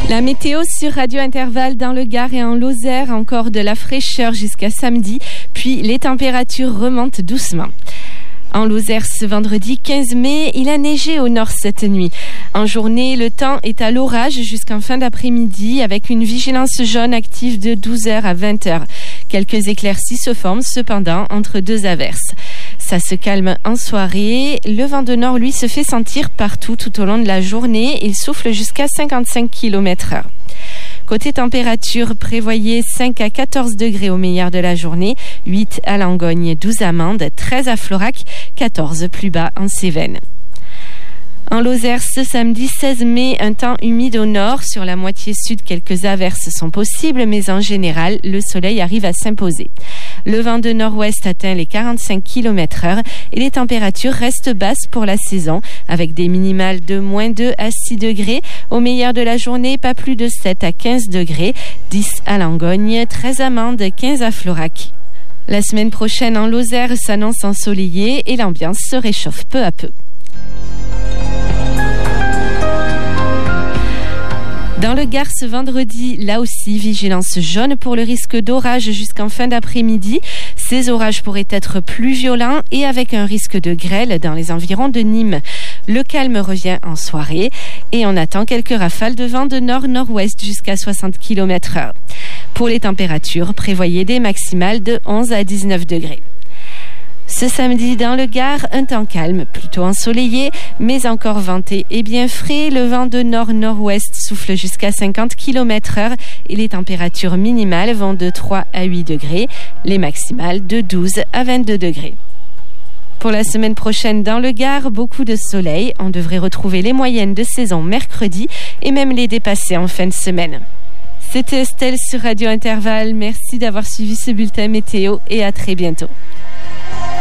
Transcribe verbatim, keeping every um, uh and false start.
La météo sur Radio Intervalle dans le Gard et en Lozère, encore de la fraîcheur jusqu'à samedi, puis les températures remontent doucement. En Lozère, ce vendredi quinze mai, il a neigé au nord cette nuit. En journée, le temps est à l'orage jusqu'en fin d'après-midi avec une vigilance jaune active de douze heures à vingt heures. Quelques éclaircies se forment cependant entre deux averses. Ça se calme en soirée. Le vent de nord, lui, se fait sentir partout tout au long de la journée. Il souffle jusqu'à cinquante-cinq kilomètres heure. Côté température, prévoyez cinq à quatorze degrés au meilleur de la journée, huit à Langogne, douze à Mende, treize à Florac, quatorze plus bas en Cévennes. En Lozère, ce samedi seize mai, un temps humide au nord. Sur la moitié sud, quelques averses sont possibles, mais en général, le soleil arrive à s'imposer. Le vent de nord-ouest atteint les quarante-cinq kilomètres heure et les températures restent basses pour la saison, avec des minimales de moins deux à six degrés. Au meilleur de la journée, pas plus de sept à quinze degrés, dix à Langogne, treize à Mende, quinze à Florac. La semaine prochaine en Lozère s'annonce ensoleillée et l'ambiance se réchauffe peu à peu. Dans le Gard, ce vendredi, là aussi, vigilance jaune pour le risque d'orage jusqu'en fin d'après-midi. Ces orages pourraient être plus violents et avec un risque de grêle dans les environs de Nîmes. Le calme revient en soirée et on attend quelques rafales de vent de nord-nord-ouest jusqu'à soixante kilomètres heure. Pour les températures, prévoyez des maximales de onze à dix-neuf degrés. Ce samedi, dans le Gard, un temps calme, plutôt ensoleillé, mais encore venté et bien frais. Le vent de nord-nord-ouest souffle jusqu'à cinquante kilomètres heure et les températures minimales vont de trois à huit degrés, les maximales de douze à vingt-deux degrés. Pour la semaine prochaine dans le Gard, beaucoup de soleil. On devrait retrouver les moyennes de saison mercredi et même les dépasser en fin de semaine. C'était Estelle sur Radio Intervalle. Merci d'avoir suivi ce bulletin météo et à très bientôt.